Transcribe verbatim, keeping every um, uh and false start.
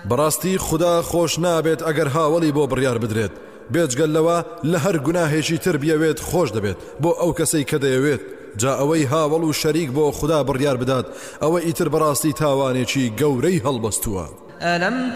بەڕاستی خدا خۆش نابێت ئەگەر هاوڵی بۆ بڕیار بدرێت بێجگەل لەوە لە هەر گوناهێکی تر بیەوێت خۆش دەبێت بۆ ئەو کەسەی کە دەیەوێت جا ئەوەی هاوڵ و شەریک بۆ خدا بڕیار بدات ئەوە ئیتر بەڕاستی تاوانێکی گەورەی هەڵبەستووە. ألم